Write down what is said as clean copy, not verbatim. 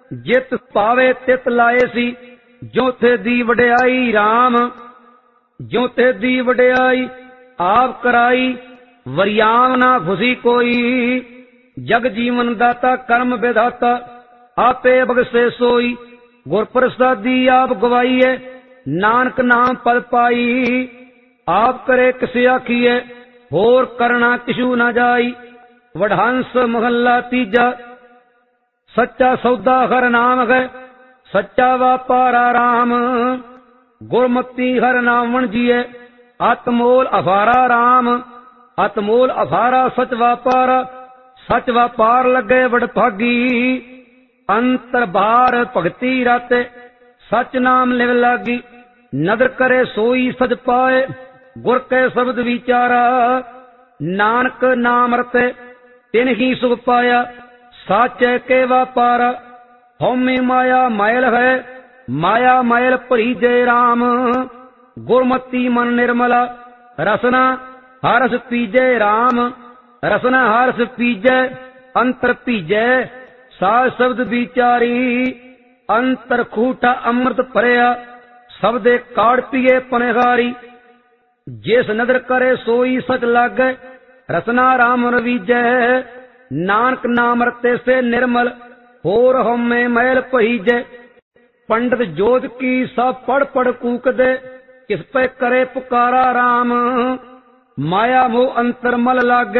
ਜਿਤ ਪਾਵੇ ਤਿਤ ਲਾਏ ਸੀ। ਜੋ ਤੇ ਦੀ ਵਡਿਆਈ RAM, ਜੋ ਤੇ ਦੀ ਵਡਿਆਈ ਆਪ ਕਰਾਈ। ਵਰਿਆਮ ਨਾ ਖੁਸ਼ੀ ਕੋਈ, ਜਗ ਜੀਵਨ ਦਾਤਾ ਕਰਮ ਵਿਧਾਤਾ। ਆਪੇ ਬਖਸ਼ੇ ਸੋਈ, ਗੁਰ ਪ੍ਰਸਾਦੀ ਆਪ ਗਵਾਈਏ। ਨਾਨਕ ਨਾਮ ਪਦ ਪਾਈ, ਆਪ ਕਰੇ ਕਿਸ ਆਖੀਏ। ਹੋਰ ਕਰਨਾ ਕਿਛੂ ਨਾ ਜਾਈ। ਵਡਹੰਸ ਮਹੱਲਾ ਤੀਜਾ। ਸੱਚਾ ਸੌਦਾ ਹਰ ਨਾਮ ਹੈ, ਸੱਚਾ ਵਾਪਾਰਾ RAM। ਗੁਰਮਤੀ ਹਰ ਨਾਮ ਵਣਜੀਏ, ਅਤਮੋਲ ਅਫਾਰਾ RAM। ਅਤਮੋਲ ਅਫਾਰਾ ਸਚ ਵਾਪਾਰਾ, ਸਚ ਵਾਪਾਰ ਲੱਗੇ ਵਡਭਾਗੀ। ਅੰਤਰ ਬਾਹਰ ਭਗਤੀ ਰਾਤੇ, ਸਚ ਨਾਮ ਲਿਵ ਲਾਗੀ। ਨਦਰ ਕਰੇ ਸੋਈ ਸਚ ਪਾਏ, ਗੁਰ ਕੇ ਸ਼ਬਦ ਵਿਚਾਰਾ। ਨਾਨਕ ਨਾਮ ਰਤੇ ਤਿਨ ਹੀ ਸੁਖ ਪਾਇਆ, ਸਾਚੈ ਕੇ ਵਾਪਾਰਾ। ਹਉਮੈ ਮਾਇਆ ਮੈਲ ਹੈ, ਮਾਇਆ ਮੈਲ ਭਰੀ ਜੈ RAM। ਗੁਰਮਤੀ ਮਨ ਨਿਰਮਲਾ, ਰਸਨਾ ਹਰਸ ਪੀਜੈ RAM। ਰਸਨਾ ਹਰਸ ਪੀਜੈ, ਅੰਤਰ ਭੀਜੈ ਸਾਧ ਸ਼ਬਦ ਵਿਚਾਰੀ। ਅੰਤਰ ਖੂਟਾ ਅੰਮ੍ਰਿਤ ਭਰਿਆ, ਸਬਦੇ ਕਾੜ ਪੀਏ ਪਨਿਹਾਰੀ। ਜਿਸ ਨਦਰ ਕਰੇ ਸੋਈ ਸਚ ਲਾਗੈ, ਰਸਨਾ RAM ਰਵੀਜੈ। ਨਾਨਕ ਨਾਮ ਰਤੇ ਸੇ ਨਿਰਮਲ, ਹੋਰ ਹਉਮੈ ਮੈਲ ਭਈਜੈ। ਪੰਡਤ ਜੋਤ ਕੀ ਸਭ ਪੜ ਪੜ ਕੂਕਦੇ, ਕਿਸ ਪੈ ਕਰੇ ਪੁਕਾਰਾ RAM। ਮਾਇਆ ਮੋਹ ਅੰਤਰ ਮਲ ਲਾਗੇ,